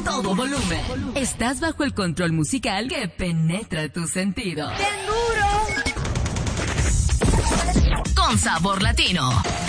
todo volumen. Estás bajo el control musical que penetra tus sentidos. ¡Bien duro! Con sabor latino.